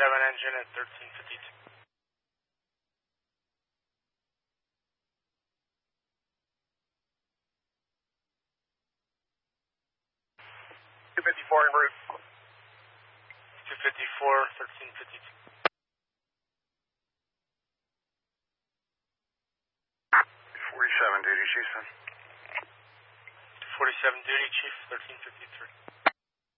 engine at 1352. 254 en route. 254, 1352. 47 duty, Chief. 47 duty, Chief, 1353.